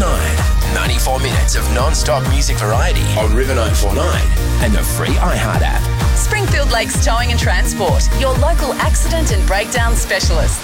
94 minutes of non-stop music variety on River 949 and the free iHeart app. Springfield Lakes Towing and Transport, your local accident and breakdown specialist.